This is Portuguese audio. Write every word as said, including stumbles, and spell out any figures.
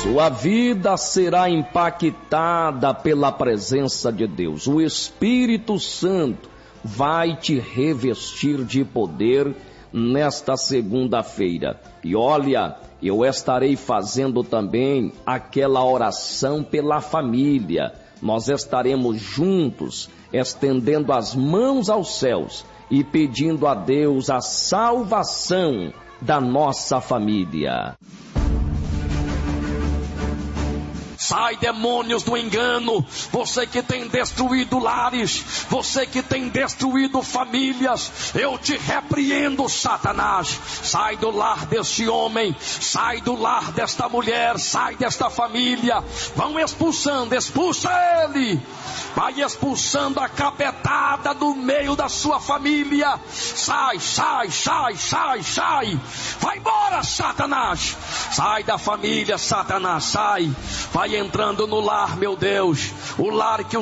Sua vida será impactada pela presença de Deus. O Espírito Santo vai te revestir de poder nesta segunda-feira. E olha, eu estarei fazendo também aquela oração pela família. Nós estaremos juntos, estendendo as mãos aos céus e pedindo a Deus a salvação da nossa família. Sai, demônios do engano, você que tem destruído lares, você que tem destruído famílias, eu te repreendo, Satanás. Sai do lar deste homem, sai do lar desta mulher, sai desta família. Vão expulsando, expulsa ele. Vai expulsando a capetada do meio da sua família. Sai, sai, sai, sai, sai. Vai embora, Satanás. Sai da família, Satanás, sai. Vai entrando no lar, meu Deus, o lar que o